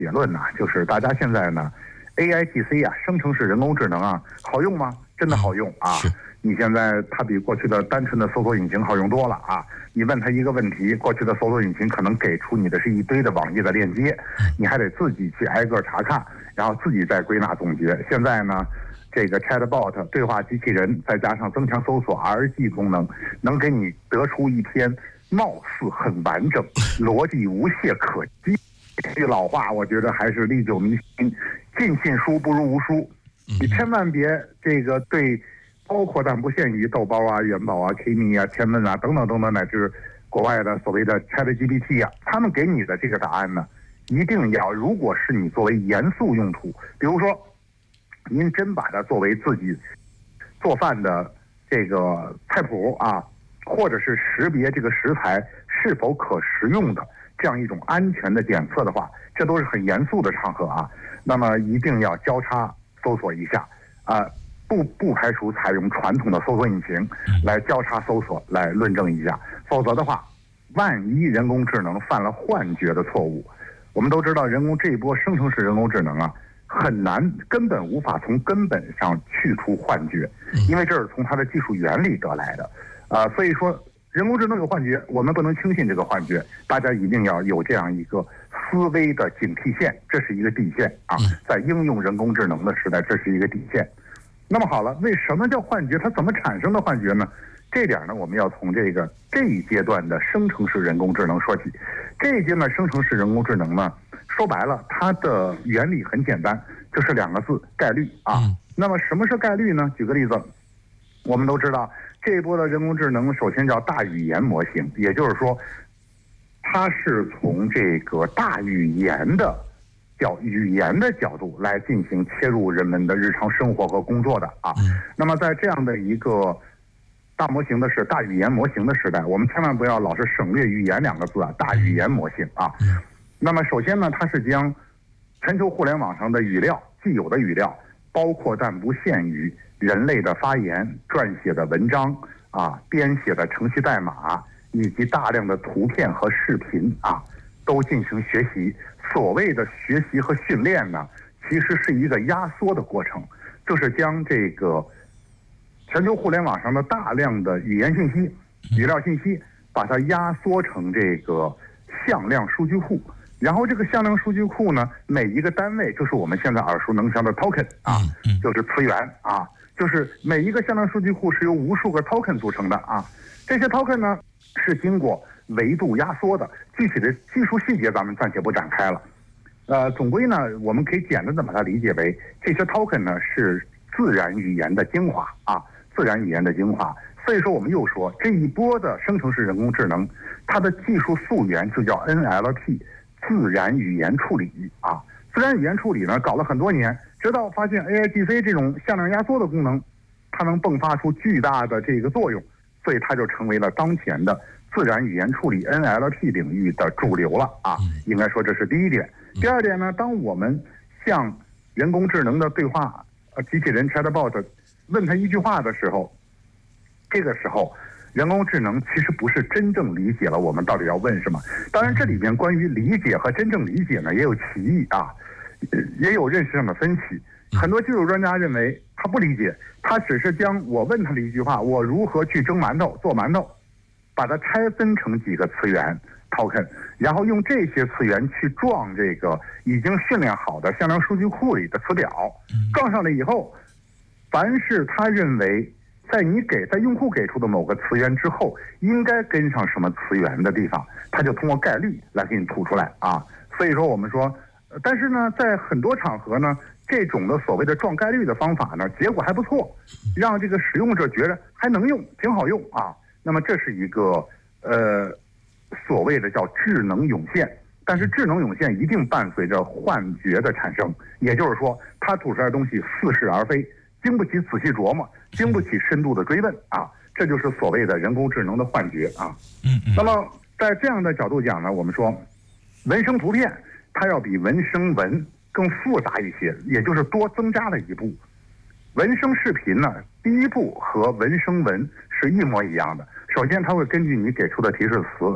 结论呢，就是大家现在呢 ，AIGC 啊，生成式人工智能啊，好用吗？真的好用啊！你现在它比过去的单纯的搜索引擎好用多了啊！你问它一个问题，过去的搜索引擎可能给出你的是一堆的网页的链接，你还得自己去挨个查看，然后自己再归纳总结。现在呢，这个 Chatbot 对话机器人再加上增强搜索 RG 功能，能给你得出一篇貌似很完整、逻辑无懈可击。这句老话，我觉得还是历久弥新，尽信书不如无书。你千万别这个对，包括但不限于豆包啊、元宝啊、Kimi 啊、天问啊等等等等，乃至国外的所谓的 ChatGPT 啊，他们给你的这个答案呢，一定要，如果是你作为严肃用途，比如说您真把它作为自己做饭的这个菜谱啊，或者是识别这个食材是否可食用的这样一种安全的检测的话，这都是很严肃的场合啊。那么一定要交叉搜索一下啊，不排除采用传统的搜索引擎来交叉搜索来论证一下，否则的话，万一人工智能犯了幻觉的错误，我们都知道这一波生成式人工智能啊，很难，根本无法从根本上去除幻觉，因为这是从它的技术原理得来的，所以说人工智能有幻觉，我们不能轻信这个幻觉，大家一定要有这样一个思维的警惕线，这是一个底线啊，在应用人工智能的时代，这是一个底线。那么好了，为什么叫幻觉？它怎么产生的幻觉呢？这点呢，我们要从这一阶段的生成式人工智能说起。这一阶段生成式人工智能呢，说白了，它的原理很简单，就是2个字：概率啊。那么什么是概率呢？举个例子，我们都知道这一波的人工智能首先叫大语言模型，也就是说，它是从这个大语言的角度来进行切入人们的日常生活和工作的啊。那么在这样的一个大语言模型的时代，我们千万不要老是省略语言2个字啊，大语言模型啊。那么首先呢，它是将全球互联网上的既有的语料，包括但不限于人类的发言、撰写的文章啊、编写的程序代码，以及大量的图片和视频啊，都进行学习。所谓的学习和训练呢，其实是一个压缩的过程，就是将这个全球互联网上的大量的语言信息、语料信息，把它压缩成这个向量数据库。然后这个向量数据库呢，每一个单位就是我们现在耳熟能详的 token 啊，就是词源啊，就是每一个向量数据库是由无数个 token 组成的啊。这些 token 呢是经过维度压缩的，具体的技术细节咱们暂且不展开了。总归呢，我们可以简单的把它理解为，这些 token 呢是自然语言的精华啊，自然语言的精华。所以说，我们又说这一波的生成式人工智能，它的技术溯源就叫 NLP， 自然语言处理啊。自然语言处理呢，搞了很多年，直到发现 AIGC 这种向量压缩的功能，它能迸发出巨大的这个作用，所以它就成为了当前的自然语言处理 NLP 领域的主流了啊。应该说这是第一点。第二点呢，当我们向人工智能的对话机器人 Chatbot 问他一句话的时候，这个时候人工智能其实不是真正理解了我们到底要问什么。当然这里面关于理解和真正理解呢也有歧义啊，也有认识上的分歧。很多技术专家认为他不理解，他只是将我问他的一句话，我如何去蒸馒头做馒头，把它拆分成几个词源 token， 然后用这些词源去撞这个已经训练好的向量数据库里的词表，撞上了以后，凡是他认为在用户给出的某个词源之后应该跟上什么词源的地方，他就通过概率来给你吐出来啊。所以说我们说，但是呢，在很多场合呢，这种的所谓的撞概率的方法呢，结果还不错，让这个使用者觉得还能用，挺好用啊。那么这是一个所谓的叫智能涌现，但是智能涌现一定伴随着幻觉的产生，也就是说，它吐出来的东西似是而非，经不起仔细琢磨，经不起深度的追问啊，这就是所谓的人工智能的幻觉啊。那么在这样的角度讲呢，我们说文声图片它要比文声文更复杂一些，也就是多增加了一步。文声视频呢，第一步和文声文是一模一样的。首先它会根据你给出的提示词，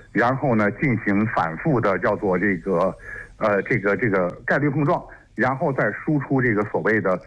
然后呢进行反复的叫做这个概率碰撞，然后再输出所谓的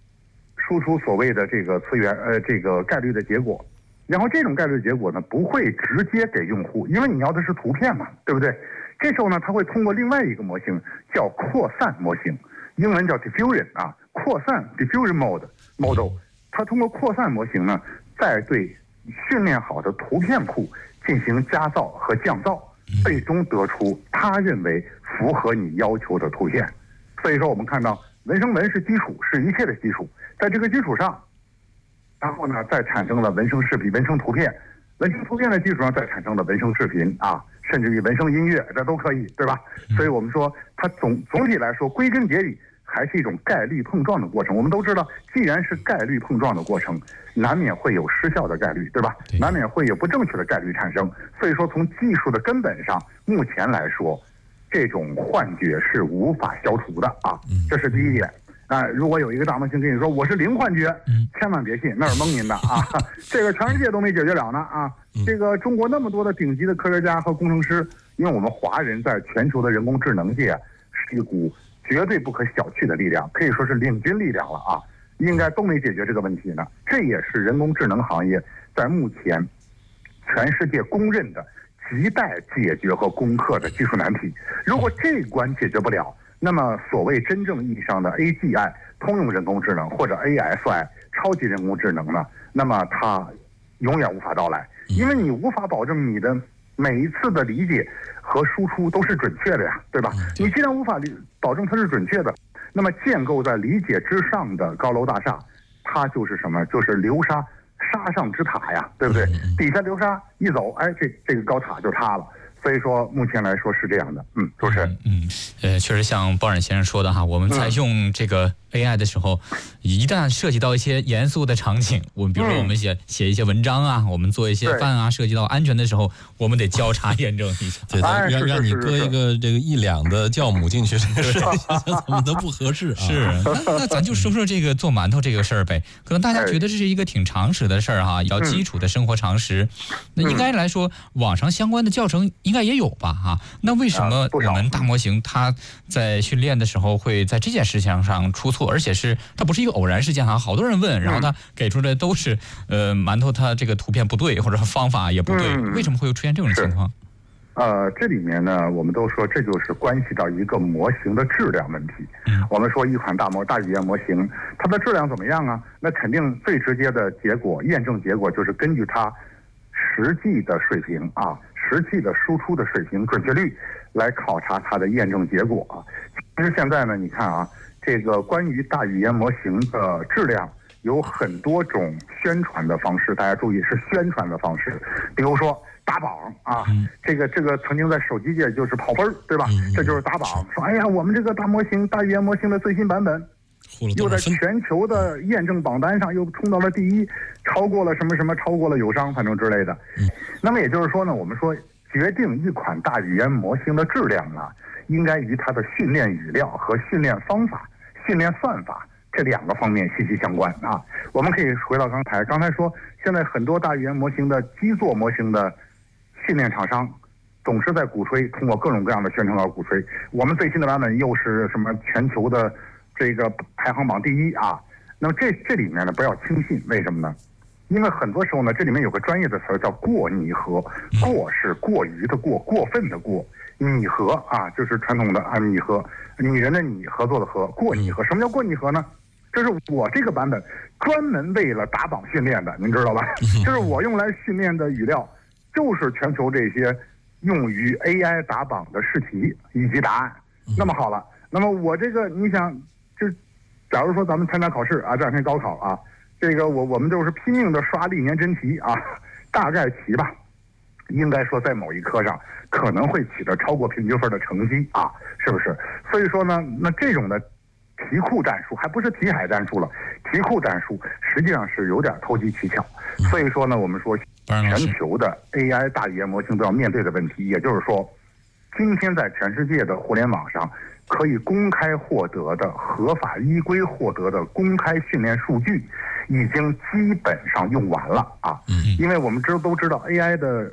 这个次元这个概率的结果。然后这种概率的结果呢，不会直接给用户，因为你要的是图片嘛，对不对？这时候呢，它会通过另外一个模型叫扩散模型，英文叫 diffusion 啊，扩散 diffusion model。它通过扩散模型呢，再对训练好的图片库进行加噪和降噪，最终得出他认为符合你要求的图片。所以说，我们看到文生文是基础，是一切的基础，在这个基础上。然后呢，再产生了文生视频、文生图片，文生图片的基础上再产生了文生视频啊，甚至于文生音乐，这都可以，对吧？所以我们说，它总体来说，归根结底还是一种概率碰撞的过程。我们都知道，既然是概率碰撞的过程，难免会有失效的概率，对吧？难免会有不正确的概率产生。所以说，从技术的根本上，目前来说，这种幻觉是无法消除的啊，这是第一点。如果有一个大模型跟你说我是零幻觉，千万别信，那是蒙您的啊！这个全世界都没解决了呢啊！这个中国那么多的顶级的科学家和工程师，因为我们华人在全球的人工智能界是一股绝对不可小觑的力量，可以说是领军力量了啊！应该都没解决这个问题呢。这也是人工智能行业在目前全世界公认的亟待解决和攻克的技术难题。如果这一关解决不了，那么所谓真正意义上的 AGI 通用人工智能或者 ASI 超级人工智能呢，那么它永远无法到来，因为你无法保证你的每一次的理解和输出都是准确的呀，对吧？你既然无法保证它是准确的，那么建构在理解之上的高楼大厦，它就是什么？就是流沙上之塔呀，对不对？底下流沙一走，哎，这个高塔就塌了。所以说，目前来说是这样的。主持人， 确实像鲍冉先生说的哈，我们在用这个 AI 的时候，一旦涉及到一些严肃的场景，比如说我们写一些文章啊，我们做一些饭啊，涉及到安全的时候，我们得交叉验证一下。 对，让你搁一个这个1两的酵母进去，怎么都不合适啊。 是，那咱就说说这个做馒头这个事儿呗。可能大家觉得这是一个挺常识的事儿哈，要基础的生活常识。那应该来说，网上相关的教程应该也有吧哈？那为什么我们大模型它在训练的时候会在这件事情上出错，而且它不是一个偶然事件哈？好多人问，然后他给出的都是馒头它这个图片不对，或者方法也不对，为什么会出现这种情况？ 这里面呢，我们都说这就是关系到一个模型的质量问题。我们说一款大语言模型，它的质量怎么样啊？那肯定最直接的结果，验证结果就是根据它实际的水平啊，实际的输出的水平、准确率来考察它的验证结果啊。其实现在呢，你看啊，这个关于大语言模型的质量有很多种宣传的方式，大家注意是宣传的方式，比如说打榜啊，这个曾经在手机界就是跑分，对吧？这就是打榜，说哎呀，我们这个大语言模型的最新版本又在全球的验证榜单上又冲到了第1，超过了什么什么，超过了友商，反正之类的。那么也就是说呢，我们说决定一款大语言模型的质量啊，应该与它的训练语料和训练方法、训练算法这2个方面息息相关啊。我们可以回到刚才说，现在很多大语言模型的基座模型的训练厂商总是在鼓吹，通过各种各样的宣传稿鼓吹，我们最新的版本又是什么全球的这个排行榜第1啊。那么这里面呢，不要轻信，为什么呢？因为很多时候呢，这里面有个专业的词叫过拟合，过是过于的过，过分的过，拟合啊，就是传统的拟合，拟人的拟，合作的合，过拟合。什么叫过拟合呢？这是我这个版本专门为了打榜训练的，您知道吧？这是我用来训练的语料，就是全球这些用于 AI 打榜的试题以及答案。那么好了，那么我这个你想，就假如说咱们参加考试啊，这2天高考啊，这个我们就是拼命的刷历年真题啊，大概题吧，应该说在某一科上可能会取得超过平均分的成绩啊，是不是？所以说呢，那这种的题库战术还不是题海战术了，题库战术实际上是有点投机取巧。所以说呢，我们说全球的 AI 大语言模型都要面对的问题，也就是说，今天在全世界的互联网上可以公开获得的、合法依规获得的公开训练数据，已经基本上用完了啊。因为我们都知道 AI 的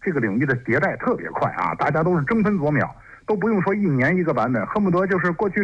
这个领域的迭代特别快啊，大家都是争分夺秒，都不用说1年一个版本，恨不得就是过去